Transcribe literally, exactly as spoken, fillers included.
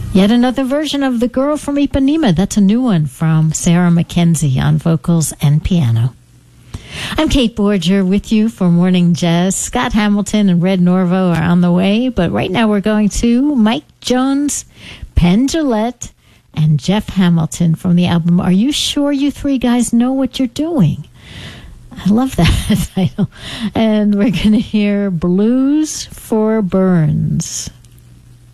Yet another version of The Girl from Ipanema. That's a new one from Sarah McKenzie on vocals and piano. I'm Kate Borger with you for Morning Jazz. Scott Hamilton and Red Norvo are on the way, but right now we're going to Mike Jones, Penn Jillette, and Jeff Hamilton from the album Are You Sure You Three Guys Know What You're Doing? I love that title. And we're going to hear Blues for Burns.